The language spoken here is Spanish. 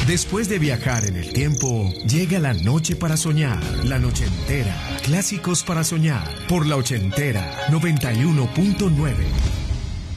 Después de viajar en el tiempo, llega la noche para soñar. La noche entera. Clásicos para soñar. Por la ochentera 91.9.